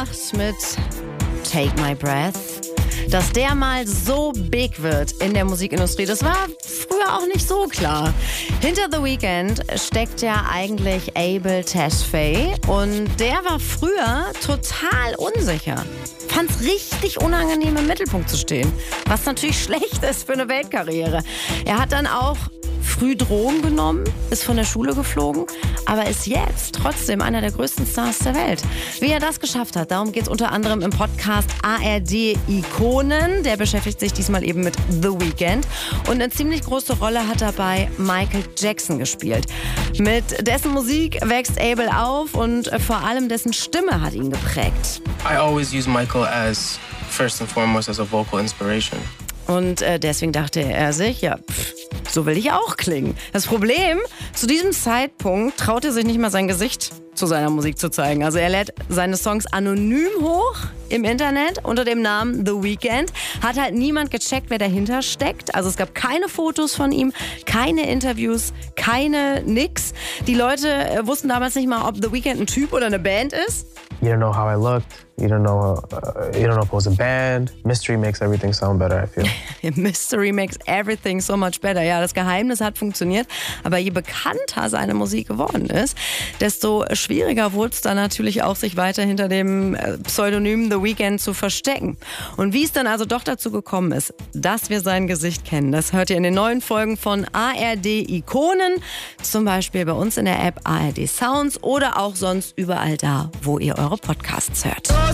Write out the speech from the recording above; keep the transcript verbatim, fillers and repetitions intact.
gemacht mit Take My Breath. Dass der mal so big wird in der Musikindustrie, das war früher auch nicht so klar. Hinter The Weeknd steckt ja eigentlich Abel Tesfaye und der war früher total unsicher. Fand's richtig unangenehm, im Mittelpunkt zu stehen, was natürlich schlecht ist für eine Weltkarriere. Er hat dann auch früh Drogen genommen, ist von der Schule geflogen, aber ist jetzt trotzdem einer der größten Stars der Welt. Wie er das geschafft hat, darum geht es unter anderem im Podcast A R D Ikonen. Der beschäftigt sich diesmal eben mit The Weeknd. Und eine ziemlich große Rolle hat dabei Michael Jackson gespielt. Mit dessen Musik wächst Abel auf und vor allem dessen Stimme hat ihn geprägt. I always use Michael as first and foremost as a vocal inspiration. Und äh, deswegen dachte er sich, ja, pff, so will ich auch klingen. Das Problem, zu diesem Zeitpunkt traut er sich nicht mal sein Gesicht zu seiner Musik zu zeigen. Also er lädt seine Songs anonym hoch im Internet unter dem Namen The Weeknd. Hat halt niemand gecheckt, wer dahinter steckt. Also es gab keine Fotos von ihm, keine Interviews, keine nix. Die Leute äh, wussten damals nicht mal, ob The Weeknd ein Typ oder eine Band ist. You don't know how I looked. You don't know. Uh, you don't know if it was a band. Mystery makes everything sound better, I feel. Mystery makes everything so much better. Ja, das Geheimnis hat funktioniert. Aber je bekannter seine Musik geworden ist, desto schwieriger wurde es dann natürlich auch, sich weiter hinter dem Pseudonym The Weeknd zu verstecken. Und wie es dann also doch dazu gekommen ist, dass wir sein Gesicht kennen, das hört ihr in den neuen Folgen von A R D Ikonen. Zum Beispiel bei uns in der App A R D Sounds oder auch sonst überall da, wo ihr eure Podcasts hört.